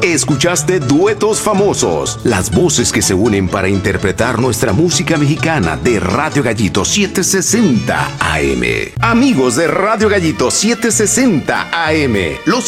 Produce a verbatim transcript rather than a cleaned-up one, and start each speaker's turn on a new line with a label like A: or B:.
A: Escuchaste Duetos Famosos, las voces que se unen para interpretar nuestra música mexicana de Radio Gallito setecientos sesenta A M. Amigos de Radio Gallito setecientos sesenta A M, los